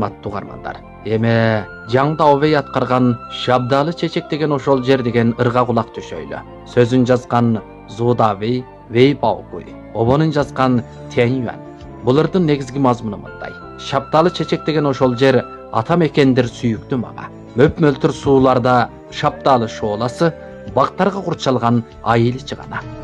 урматтуу угармандар. Эме Жаңдаубей аткарган Шабдалы чечек деген ошол жер деген ырга кулак түшөйлү. Сөзүн жазган Зудабей Вейбаогуй, обонун жазган Тяньюан. Булардын негизги мазмуну мындай. Шабдалы чечек деген ошол жер ата мекендер сүйүктүү мага. Мөп-мөлтүр сууларда шабдалы шооласы бактарга курчалган айыл чыгана.